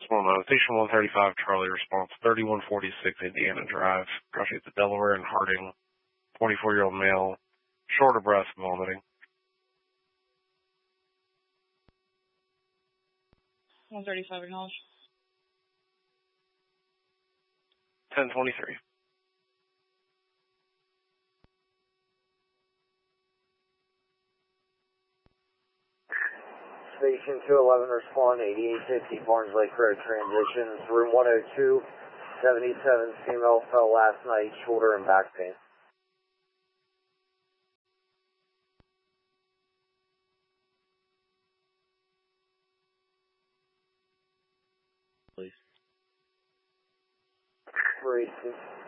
Station 135, Charlie, response 3146 Indiana Drive. Crossing at the Delaware and Harding. 24-year-old male, short of breath, vomiting. 135 acknowledged. 1023. Station 211, respond 8850 Barnes Lake Road transitions, room 102, 77 female fell last night, shoulder and back pain. Please. Racing.